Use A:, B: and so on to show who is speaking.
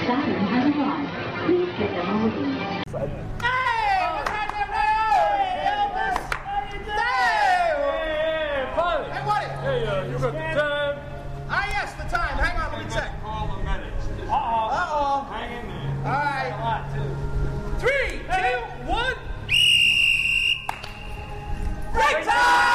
A: siren has arrived. Please get them moving.
B: Hey, what's happening, Ray? Elvis, how you doing?
C: Hey, Polly.
B: Hey, Woody.
C: Hey, you got the time?
B: Ah, yes, the time. Hang on, let me check.
C: Call the medics.
B: Uh-oh.
C: Hang in there.
B: All right.
C: A lot, too.
B: 3, 2, 1. Break time!